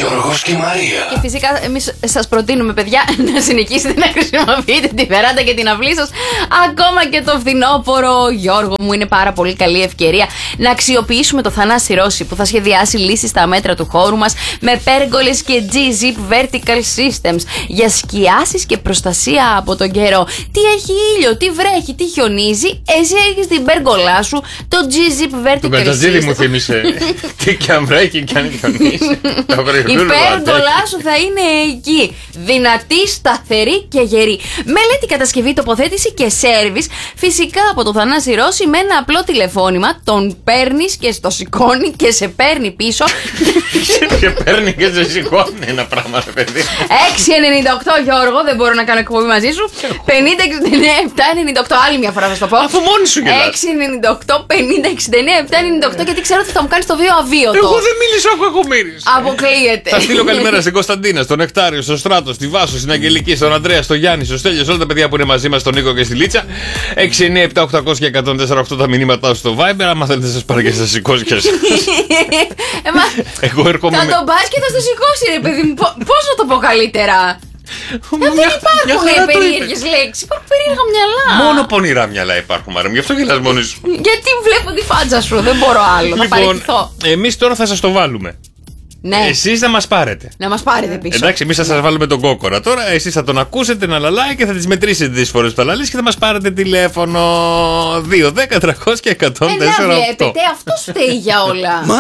Γιώργος και Μαρία. Και φυσικά εμείς σας προτείνουμε, παιδιά, να συνεχίσετε να χρησιμοποιείτε τη βεράντα και την αυλή σας ακόμα και το φθινόπωρο. Γιώργο μου, είναι πάρα πολύ καλή ευκαιρία να αξιοποιήσουμε το Θανάση Ρώση που θα σχεδιάσει λύσεις στα μέτρα του χώρου μας με πέργολες και G-Zip Vertical Systems για σκιάσεις και προστασία από τον καιρό. Τι έχει ήλιο, τι βρέχει, τι χιονίζει, εσύ έχεις την πέργολά σου το G-Zip Vertical Systems. Το πενταζίδι μου θύμισε. Τι και αν βρέχει και αν χιονίζει. Η πέργολά σου θα είναι εκεί. Δυνατή, σταθερή και γερή. Μελέτη, κατασκευή, τοποθέτηση και σέρβις. Φυσικά από το Θανάση Ρώση με ένα απλό τηλεφώνημα. Τον παίρνεις και στο σηκώνει και σε παίρνει πίσω. Και παίρνει και σε σηκώνει ένα πράγμα, ρε παιδί. 698 Γιώργο, δεν μπορώ να κάνω εκπομπή μαζί σου. 50, 69, 7, 98. Άλλη μια φορά θα το πω. Αφού μόνη σου γελάς. 698, 50, 69, 7, 98. Γιατί ξέρω ότι θα μου κάνεις το βίο αβίωτο. Εγώ δεν μίλησα, εγώ μίλησα. Αποκλείεται. Θα στείλω καλημέρα στην Κωνσταντίνα, στον Νεκτάριο, στον Στράτο, στη Βάσο, στην Αγγελική, στον Ανδρέα, στον Γιάννη, στον Στέλιο, όλα τα παιδιά που είναι μαζί μας, στον Νίκο και στη Λίτσα. 697-800 και 148 τα μηνύματά σου στο Viber. Άμα θέλετε, σας πάρω και σας σηκώσει και εσάς. Εγώ έρχομαι. Θα τον πας και θα στο σηκώσει, ρε παιδί μου. Πώς να το πω καλύτερα. Δεν υπάρχουν περίεργες λέξεις. Υπάρχουν περίεργα μυαλά. Μόνο πονηρά μυαλά υπάρχουν, Μαρία. Γι' αυτό γελάς μόνη σου. Γιατί βλέπω τη φάτσα σου, δεν μπορώ άλλο. Θα παραιτηθώ. Εμείς τώρα θα σας το βάλουμε. Ναι. Εσείς θα μας πάρετε. Να μας πάρετε πίσω. Εντάξει, εμείς θα σας βάλουμε τον κόκορα τώρα. Εσείς θα τον ακούσετε να λαλάει και θα τις μετρήσετε τις φορές που θα λαλείς και θα μας πάρετε τηλέφωνο 2, 10, 300 και 104. Βλέπετε, αυτός φταίει για όλα.